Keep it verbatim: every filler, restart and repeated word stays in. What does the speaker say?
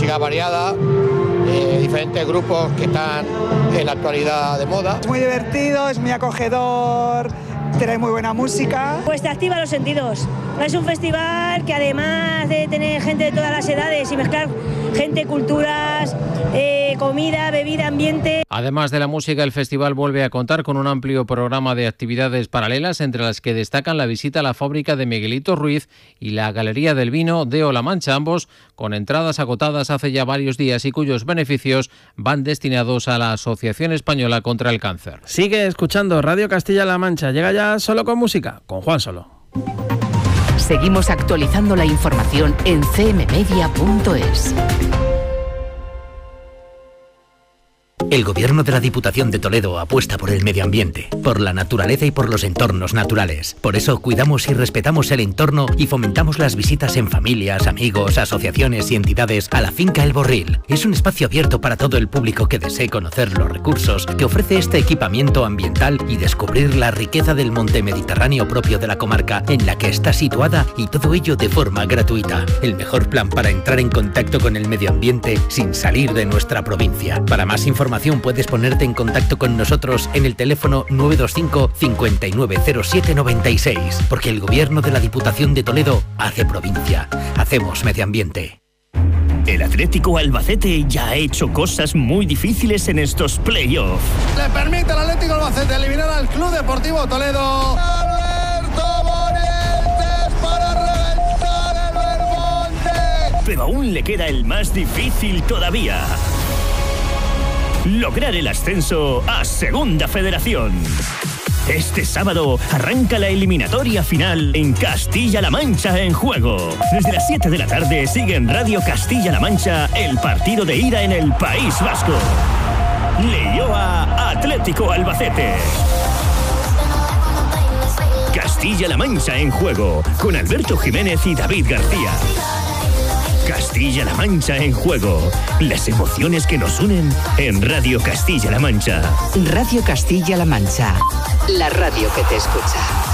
música variada, eh, diferentes grupos que están en la actualidad de moda. Es muy divertido, es muy acogedor, trae muy buena música. Pues te activa los sentidos. Es un festival que además de tener gente de todas las edades y mezclar gente, culturas, eh, comida, bebida, ambiente. Además de la música, el festival vuelve a contar con un amplio programa de actividades paralelas, entre las que destacan la visita a la fábrica de Miguelito Ruiz y la Galería del Vino de O La Mancha, ambos con entradas agotadas hace ya varios días y cuyos beneficios van destinados a la Asociación Española contra el Cáncer. Sigue escuchando Radio Castilla-La Mancha. Llega ya Solo con Música, con Juan Solo. Seguimos actualizando la información en c m media punto es. El Gobierno de la Diputación de Toledo apuesta por el medio ambiente, por la naturaleza y por los entornos naturales. Por eso cuidamos y respetamos el entorno y fomentamos las visitas en familias, amigos, asociaciones y entidades a la finca El Borril. Es un espacio abierto para todo el público que desee conocer los recursos que ofrece este equipamiento ambiental y descubrir la riqueza del monte mediterráneo propio de la comarca en la que está situada, y todo ello de forma gratuita. El mejor plan para entrar en contacto con el medio ambiente sin salir de nuestra provincia. Para más información puedes ponerte en contacto con nosotros en el teléfono nueve dos cinco, cinco nueve cero siete nueve seis, porque el Gobierno de la Diputación de Toledo hace provincia. Hacemos medio ambiente. El Atlético Albacete ya ha hecho cosas muy difíciles en estos playoffs. Le permite al Atlético Albacete eliminar al Club Deportivo Toledo. ¡Alberto Morientes para reventar el Belmonte! Pero aún le queda el más difícil todavía: lograr el ascenso a Segunda Federación. Este sábado arranca la eliminatoria final en Castilla-La Mancha en juego. Desde las siete de la tarde sigue en Radio Castilla-La Mancha el partido de ida en el País Vasco. Leioa Atlético Albacete. Castilla-La Mancha en juego, con Alberto Jiménez y David García. Castilla-La Mancha en juego. Las emociones que nos unen en Radio Castilla-La Mancha. Radio Castilla-La Mancha. La radio que te escucha.